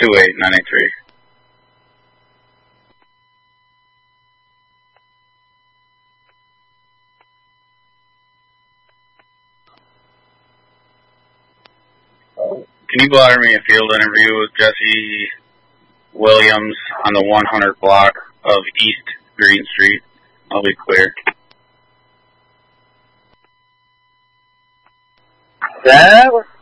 28983. Can you bother me a field interview with Jesse Williams on the 100 block of East Green Street? I'll be clear. That was